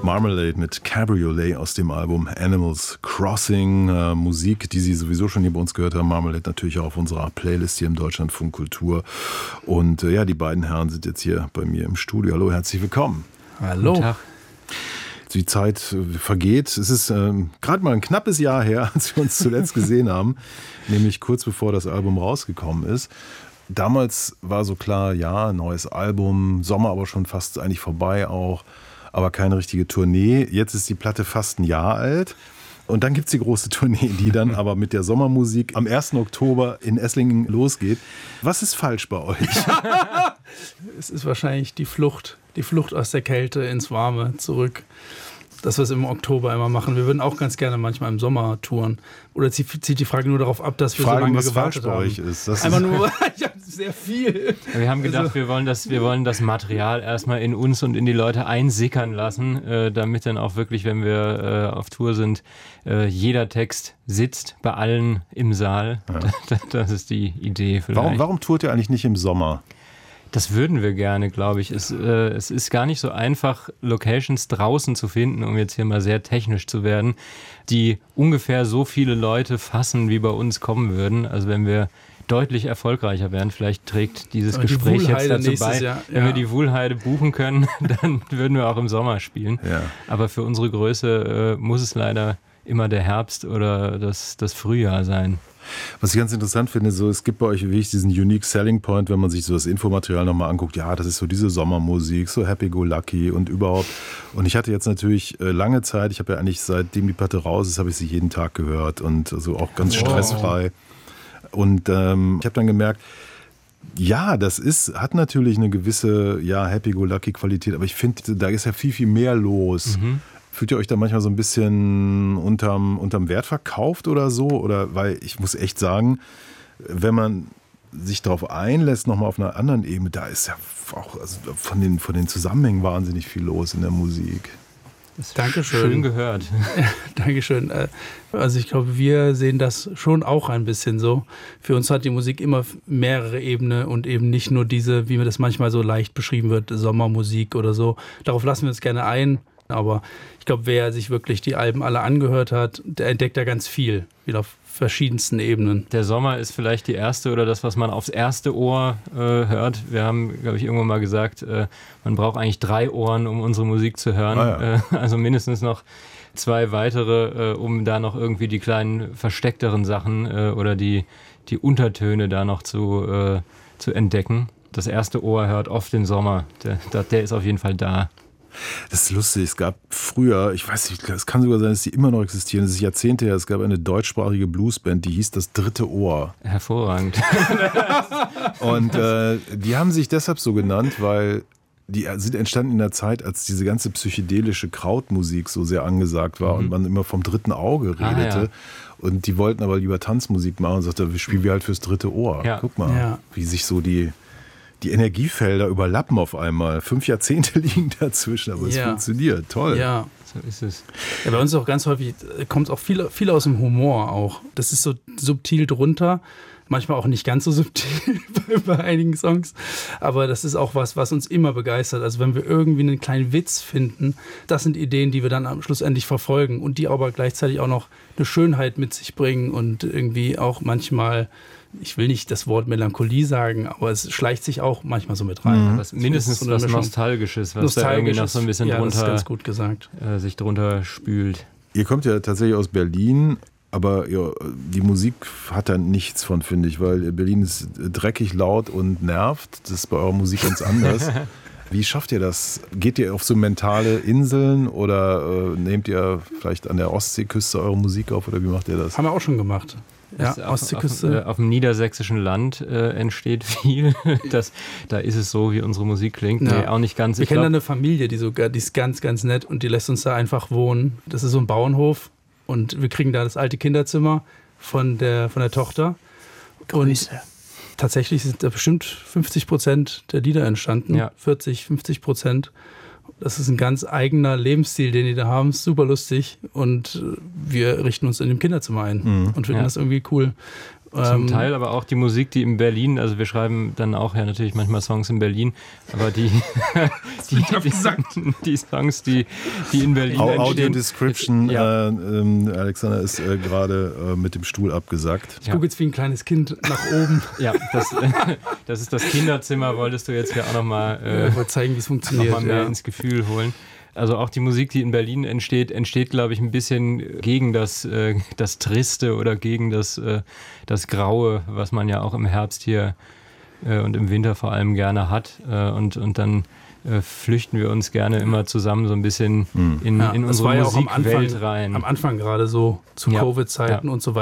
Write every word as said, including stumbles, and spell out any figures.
Marmalade mit Cabriolet aus dem Album Animals Crossing. Äh, Musik, die Sie sowieso schon hier bei uns gehört haben. Marmalade natürlich auch auf unserer Playlist hier im Deutschlandfunk Kultur. Und äh, ja, die beiden Herren sind jetzt hier bei mir im Studio. Hallo, herzlich willkommen. Hallo. Guten Tag. Die Zeit äh, vergeht. Es ist äh, gerade mal ein knappes Jahr her, als wir uns zuletzt gesehen haben. Nämlich kurz bevor das Album rausgekommen ist. Damals war so klar, ja, neues Album, Sommer aber schon fast eigentlich vorbei auch. Aber keine richtige Tournee. Jetzt ist die Platte fast ein Jahr alt. Und dann gibt es die große Tournee, die dann aber mit der Sommermusik am ersten Oktober in Esslingen losgeht. Was ist falsch bei euch? Es ist wahrscheinlich die Flucht. Die Flucht aus der Kälte ins Warme zurück. Das, was wir im Oktober immer machen. Wir würden auch ganz gerne manchmal im Sommer touren. Oder zieht die Frage nur darauf ab, dass wir Fragen, so lange was gewartet falsch haben? bei euch ist. Das Einfach ist nur, ich habe sehr viel. Wir haben gedacht, Also, wir, wollen das, wir wollen das Material erstmal in uns und in die Leute einsickern lassen, äh, damit dann auch wirklich, wenn wir äh, auf Tour sind, äh, jeder Text sitzt, bei allen im Saal. Ja. Das, das ist die Idee vielleicht. Warum, warum tourt ihr eigentlich nicht im Sommer? Das würden wir gerne, glaube ich. Es, äh, es ist gar nicht so einfach, Locations draußen zu finden, um jetzt hier mal sehr technisch zu werden, die ungefähr so viele Leute fassen, wie bei uns kommen würden. Also wenn wir deutlich erfolgreicher wären, vielleicht trägt dieses Aber die Gespräch jetzt Wuhlheide dazu bei. nächstes Jahr, Wenn ja. wir die Wuhlheide buchen können, dann würden wir auch im Sommer spielen. Ja. Aber für unsere Größe äh, muss es leider immer der Herbst oder das, das Frühjahr sein. Was ich ganz interessant finde, so, es gibt bei euch wirklich diesen Unique Selling Point, wenn man sich so das Infomaterial nochmal anguckt. Ja, das ist so diese Sommermusik, so Happy Go Lucky und überhaupt. Und ich hatte jetzt natürlich äh, lange Zeit, ich habe ja eigentlich seitdem die Platte raus ist, habe ich sie jeden Tag gehört und so also auch ganz wow. stressfrei. Und ähm, ich habe dann gemerkt, ja, das ist, hat natürlich eine gewisse ja, Happy Go Lucky Qualität, aber ich finde, da ist ja viel, viel mehr los. Mhm. Fühlt ihr euch da manchmal so ein bisschen unterm, unterm Wert verkauft oder so? Oder weil ich muss echt sagen, wenn man sich darauf einlässt, nochmal auf einer anderen Ebene, da ist ja auch also von, den, von den Zusammenhängen wahnsinnig viel los in der Musik. Dankeschön. Schön gehört. Dankeschön. Also ich glaube, wir sehen das schon auch ein bisschen so. Für uns hat die Musik immer mehrere Ebenen und eben nicht nur diese, wie mir das manchmal so leicht beschrieben wird, Sommermusik oder so. Darauf lassen wir uns gerne ein. Aber ich glaube, wer sich wirklich die Alben alle angehört hat, der entdeckt da ganz viel, wieder auf verschiedensten Ebenen. Der Sommer ist vielleicht die erste oder das, was man aufs erste Ohr äh, hört. Wir haben, glaube ich, irgendwann mal gesagt, äh, man braucht eigentlich drei Ohren, um unsere Musik zu hören. Ah, ja. äh, also mindestens noch zwei weitere, äh, um da noch irgendwie die kleinen versteckteren Sachen äh, oder die, die Untertöne da noch zu, äh, zu entdecken. Das erste Ohr hört oft den Sommer. Der, der ist auf jeden Fall da. Das ist lustig, es gab früher, ich weiß nicht, es kann sogar sein, dass die immer noch existieren, das ist Jahrzehnte her, es gab eine deutschsprachige Bluesband, die hieß Das Dritte Ohr. Hervorragend. Und äh, die haben sich deshalb so genannt, weil die sind entstanden in der Zeit, als diese ganze psychedelische Krautmusik so sehr angesagt war mhm. und man immer vom dritten Auge redete. Ah, ja. Und die wollten aber lieber Tanzmusik machen und sagten, wir spielen wir halt fürs dritte Ohr. Ja. Guck mal, ja. wie sich so die... Die Energiefelder überlappen auf einmal. Fünf Jahrzehnte liegen dazwischen, aber es ja. funktioniert. Toll. Ja, so ist es. Ja, bei uns ist auch ganz häufig, kommt auch viel, viel aus dem Humor auch. Das ist so subtil drunter. Manchmal auch nicht ganz so subtil bei, bei einigen Songs. Aber das ist auch was, was uns immer begeistert. Also wenn wir irgendwie einen kleinen Witz finden, das sind Ideen, die wir dann am Schluss endlich verfolgen. Und die aber gleichzeitig auch noch eine Schönheit mit sich bringen und irgendwie auch manchmal... Ich will nicht das Wort Melancholie sagen, aber es schleicht sich auch manchmal so mit rein. Mhm. Was, mindestens so was Nostalgisches, was Nostalgisches, da irgendwie noch so ein bisschen ja, drunter, das ist ganz gut gesagt. Äh, sich drunter spült. Ihr kommt ja tatsächlich aus Berlin, aber ja, die Musik hat da nichts von, finde ich, weil Berlin ist dreckig, laut und nervt. Das ist bei eurer Musik ganz anders. Wie schafft ihr das? Geht ihr auf so mentale Inseln oder äh, nehmt ihr vielleicht an der Ostseeküste eure Musik auf oder wie macht ihr das? Haben wir auch schon gemacht. Ja, auf, Ostseeküste. Auf, äh, auf dem niedersächsischen Land äh, entsteht viel. Das, da ist es so, wie unsere Musik klingt. Ja. Nee, auch nicht ganz. Wir ich kennen glaub, da eine Familie, die, sogar, die ist ganz, ganz nett und die lässt uns da einfach wohnen. Das ist so ein Bauernhof und wir kriegen da das alte Kinderzimmer von der, von der Tochter. Und tatsächlich sind da bestimmt fünfzig Prozent der Lieder entstanden. Ja. vierzig, fünfzig Prozent. Das ist ein ganz eigener Lebensstil, den die da haben. Super lustig. Und wir richten uns in dem Kinderzimmer ein mhm. und finden ja. das irgendwie cool. Zum Ähm, Teil aber auch die Musik, die in Berlin, also wir schreiben dann auch ja natürlich manchmal Songs in Berlin, aber die, die, die, die Songs, die, die in Berlin Audio entstehen. Description, Ja. äh, ähm, Alexander ist äh, gerade äh, mit dem Stuhl abgesackt. Ich gucke jetzt wie ein kleines Kind nach oben. Ja, das, das ist das Kinderzimmer, wolltest du jetzt hier auch nochmal Äh, äh, zeigen, wie es noch funktioniert. mal mehr Ja. ins Gefühl holen. Also auch die Musik, die in Berlin entsteht, entsteht, glaube ich, ein bisschen gegen das, äh, das Triste oder gegen das, äh, das Graue, was man ja auch im Herbst hier äh, und im Winter vor allem gerne hat. Äh, und, und dann äh, flüchten wir uns gerne immer zusammen so ein bisschen in, Ja, in das unsere war ja auch am Musikwelt Anfang, rein. am Anfang gerade so zu Ja, Covid-Zeiten ja. und so weiter.